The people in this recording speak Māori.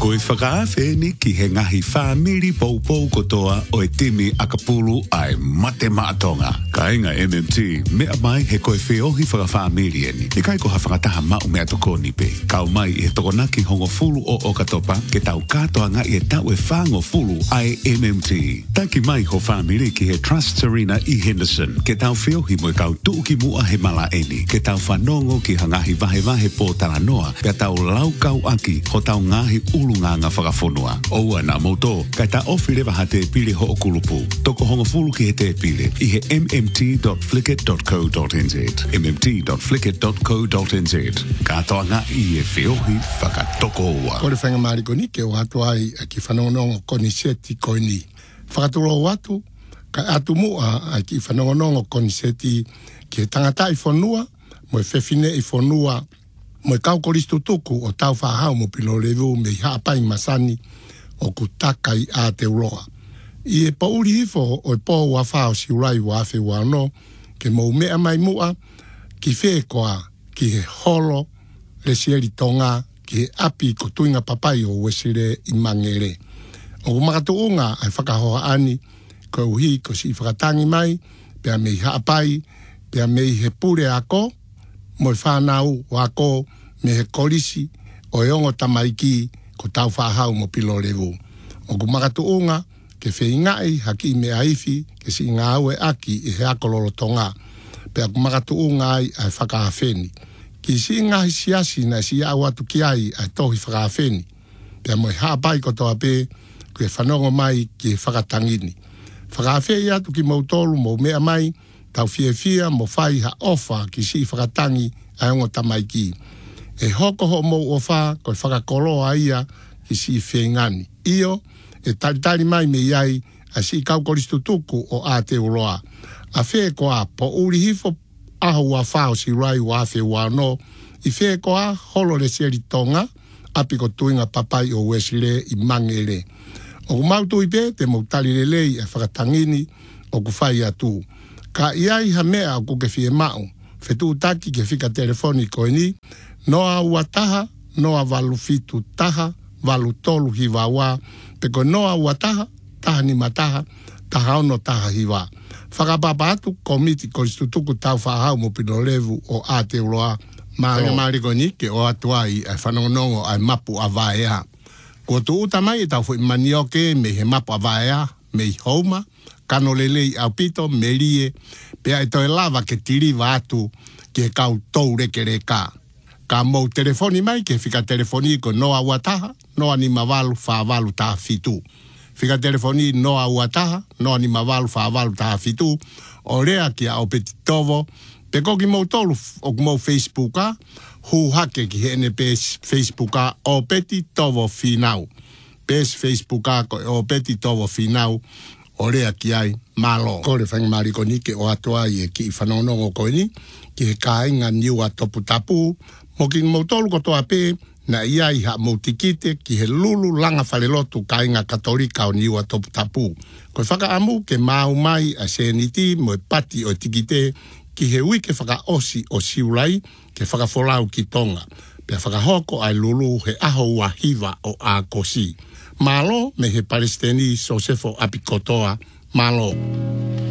Koe whakaawheni ki he ngahi whamiri poupou kotoa o e timi akapulu ai mate maatonga. Ka inga MMT, mea mai he koe whiohi whakawhamiri eni. Ni kai ko ha whakataha mau mea toko nipe. Kau mai i he tokonaki hongo fulu o okatopa, ke tau katoa nga i e tau e whango fulu ai MMT. Taki mai ho whamiri ki he Trust Serena i Henderson, ke tau whiohi mo i kau tuuki mua he mala eni. Ke tau whanongo ki hangahi vahe po taranoa, ke tau laukau aki ho tau ngahi ulunganga whakafonua. Oua na moto, kai ta ofi lewa ha te pili ho okulupu. Toko hongo fulu ki he te pili i he mmt.flickit.co.nz mmt.flickit.co.nz Katoa nga i e whiohi whakatoko ua. Kore whainga marikoni ke o atu ai ki whanongonongo koni seti koini. Whakaturo o atu, kai atu mua ki whanongonongo koni seti ki he tangata i whanua, mo e whewhine i whanua, mo e kau koristo tuku o tau whahau mo pilo levu me i haapai masani o kutaka i a te uroa. I e pauri hifo o e po wa whao si urai wa awhi wa no, ke mo mea mai mua, ki whekoa ki he holo le sieri tonga, ki he api ko tuinga papai o wesire i mangere. O kumakatuunga ai whakahoa ani, ko uhi ko si whakatangi mai, pea me i haapai, pea me i he pure ako, mo i whanau wako me he kolisi o eongo tamaiki ko tau whahau mo pilo levu. O kumakatuunga ke wheingai haki me aifi ke si ngā aue aki i he akololo tonga. Pea kumakatuunga ai whakaawheni. Ki si ngahi siasi na si au atu ki ai tohi whakaawheni. Pea mo i haapai ko toa pe ke whanongo mai ki whakatangini. Whakaawheni atu ki mautolu mo mea mai tau fia mo whai ha ofa ki si whakatangi ai ongo tamaiki. E hoko ho mo ofa ko whakakoloa ia ki si whengani. Io e taritari mai me iai a si kau koristo tuku o Aotearoa. A whee koa po uri hifo aho wa whao si rai wa awhi wa no. I whee koa holo le seri tonga api ko tuinga papai o wesile i mangere. O kumautu ipe te mautali le lei e whakatangini o kuwhai atu. Ka iai ha mea o kuke fie mau. Whetu taki ke whika telefoni koe ni. Noa ua taha, noa walu fitu taha, walu tolu hiwa wa. Peko noa ua taha, taha ni mataha, taha ono taha hiwa. Whakapapa atu komiti koristutuku tau whahau mo pino levu o Aotearoa. Maanga marikoni ke o atu ai whanongonongo ai mapu a vaea. Ko tu uta mai e tau fui manioke me he mapu a vaea, me i houma, kano lelei au pito, me rie, pea e toi lava ke tiriva atu ke kau tou reke reka. Ka mou telefoni mai ke whika telefoni ko noa uataha, noa ni mawalu whawalu taha fitu. Whika telefoni noa uataha, noa ni mawalu whawalu taha fitu, o rea ki a opeti tovo, pe koki mou tolu o mou Facebooka, hu hake ki hene pes Facebooka o peti tovo finau. Pes Facebooka ko o peti tovo finau, o rea ki ai malo. Kore whainga marikoni ke o atua i e ki whanonongo koe ni, ki he kāinga niua topu tapu, mo ki mautolu ko toa pe, na ia i ha mautikite ki he lulu langa whalelotu kāinga katolika o niua topu tapu. Koe whakaamu ke mau mai a seniti mo e pati o tikite, ki he wike whakaosi o siulai, ke whakafolau ki tonga. Pea whakahoko ai lulu he aho ua hiva o a kosi. Malo me he Palestini Sosefo Apikotoa, malo.